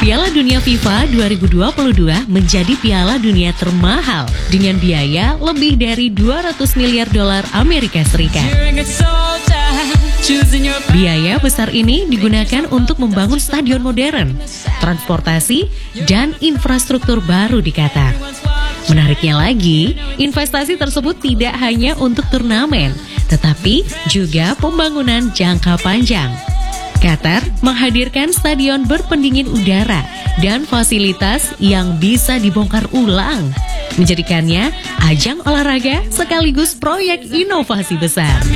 Piala Dunia FIFA 2022 menjadi piala dunia termahal dengan biaya lebih dari 200 miliar dolar Amerika Serikat. Biaya besar ini digunakan untuk membangun stadion modern, transportasi, dan infrastruktur baru di Qatar. Menariknya lagi, investasi tersebut tidak hanya untuk turnamen, tetapi juga pembangunan jangka panjang. Qatar menghadirkan stadion berpendingin udara dan fasilitas yang bisa dibongkar ulang, menjadikannya ajang olahraga sekaligus proyek inovasi besar.